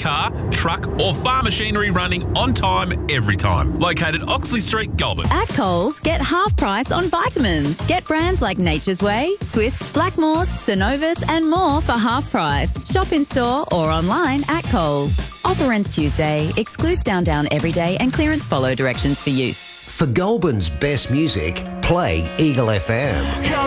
car, truck or farm machinery running on time, every time. Located Oxley Street, Goulburn. At Coles, get half price on vitamins. Get brands like Nature's Way, Swiss, Blackmores, Synovus and more for half price. Shop in store or online at Coles. Offer ends Tuesday. Excludes Down everyday and clearance follow directions for use. For Goulburn's best music, play Eagle FM.